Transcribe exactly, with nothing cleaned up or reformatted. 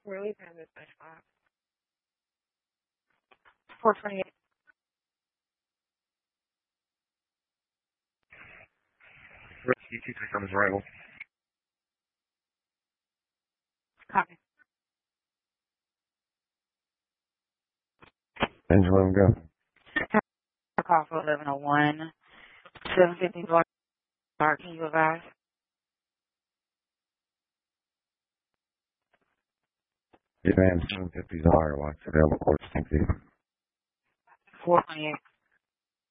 We're leaving at this spot. four twenty-eight. Rescue two three seven is arrival. Copy. Engine eleven, go. Call for eleven oh one. seven fifty North Park. Can you advise? Advance seven fifty is higher, locks available, course, thank you. four twenty-eight.